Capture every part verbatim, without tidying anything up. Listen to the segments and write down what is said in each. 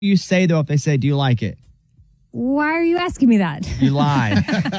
you say, though, if they say, do you like it? Why are you asking me that? You lie.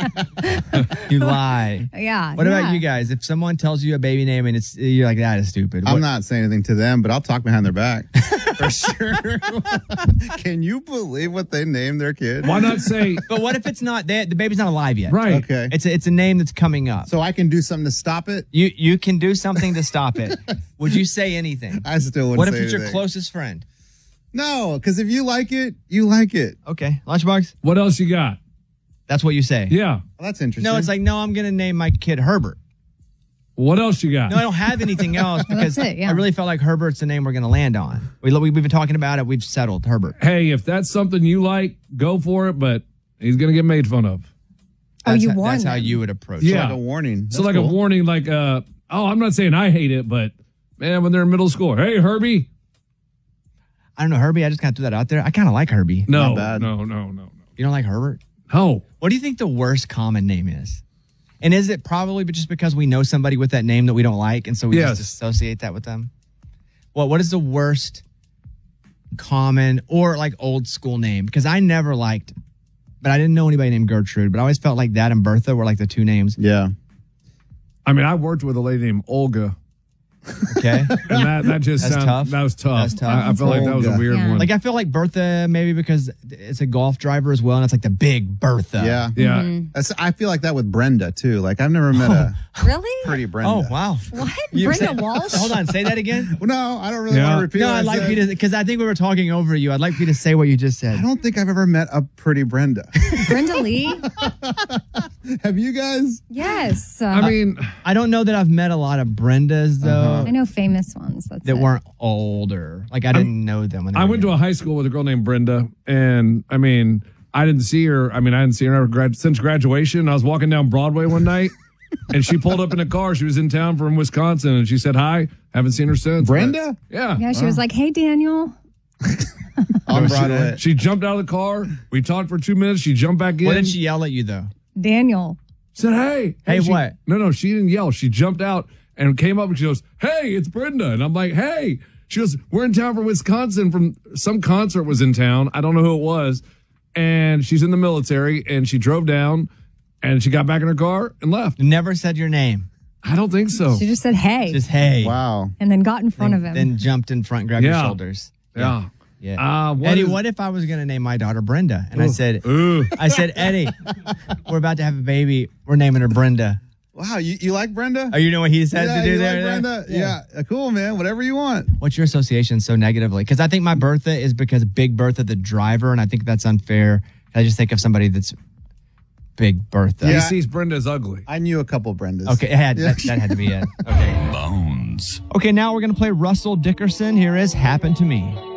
You lie. Yeah. What yeah. about you guys? If someone tells you a baby name and it's you're like, that is stupid. I'm What- not saying anything to them, but I'll talk behind their back. For sure. Can you believe what they named their kid? Why not say, But what if it's not, they, the baby's not alive yet? right? Okay. It's a, it's a name that's coming up. So I can do something to stop it? You you can do something to stop it. Would you say anything? I still wouldn't What if say it's your anything. closest friend? No, because if you like it, you like it. Okay, Lunchbox. What else you got? That's what you say. Yeah. Well, that's interesting. No, it's like no. I'm gonna name my kid Herbert. What else you got? No, I don't have anything else because That's it, yeah. I really felt like Herbert's the name we're gonna land on. We we we've been talking about it. We've settled Herbert. Hey, if that's something you like, go for it. But he's gonna get made fun of. Oh, That's you how, warned That's how them. you would approach Yeah. it. like a warning. So That's like cool. a warning, like uh, oh, I'm not saying I hate it, but man, when they're in middle school, hey Herbie. I don't know Herbie. I just kind of threw that out there. I kind of like Herbie. No, Not bad. no, no, no, no. You don't like Herbert? No. What do you think the worst common name is? And is it probably just because we know somebody with that name that we don't like, and so we Yes. just associate that with them? What What is the worst common or like old school name? Because I never liked, but I didn't know anybody named Gertrude. But I always felt like that and Bertha were like the two names. Yeah. I mean, I worked with a lady named Olga, Okay. and that that just That's sound, tough. that was tough. That's tough. I, I felt like that was a Olga. weird Yeah. one. Like I feel like Bertha maybe because it's a golf driver as well, and it's like the big Bertha. Yeah. yeah. That's, I feel like that with Brenda, too. Like, I've never met a Really? pretty Brenda. Oh wow. What? You Brenda said- Walsh? Hold on. Say that again. Well, no, I don't really Yeah. want to repeat No, what I'd I like said. you to because I think we were talking over you. I'd like you to say what you just said. I don't think I've ever met a pretty Brenda. Brenda Lee? Have you guys? Yes. Uh, I mean, I don't know that I've met a lot of Brendas though I know famous ones. That's that it. weren't older. Like I didn't know them. When they I were went to young. a high school with a girl named Brenda, and I mean, I didn't see her. I mean, I didn't see her grad- since graduation. I was walking down Broadway one night, and she pulled up in a car. She was in town from Wisconsin, and she said hi. Haven't seen her since. Brenda? but- yeah. Yeah, she was like, hey, Daniel. On She- Broadway. She, jumped out of the car. We talked for two minutes. She jumped back in. What did she yell at you though? Daniel. said, hey. Hey, she- what? No, no, she didn't yell. She jumped out and came up and she goes, hey, it's Brenda. And I'm like, hey. She goes, we're in town from Wisconsin from some concert was in town. I don't know who it was. And she's in the military and she drove down and she got back in her car and left. Never said your name. I don't think so. She just said, hey. Just hey. Wow. and then got in front Then, of him. then jumped in front, grabbed your Yeah. shoulders. Yeah. Yeah. Uh, what Eddie, is- what if I was going to name my daughter Brenda? And I Ooh. said, Ooh. I said, Eddie, we're about to have a baby. We're naming her Brenda. Wow. You, you like Brenda? Oh, you know what he said yeah, to do you there? like there? Brenda? Yeah. Uh, Cool, man. Whatever you want. What's your association so negatively? Because I think my Bertha is because Big Bertha, the driver, and I think that's unfair. I just think of somebody that's Big Bertha. He Yeah. sees Brenda as ugly. I knew a couple Brendas. Okay, it had, that, that had to be it. Okay. Bones. Okay, now we're going to play Russell Dickerson. Here is Happen to Me.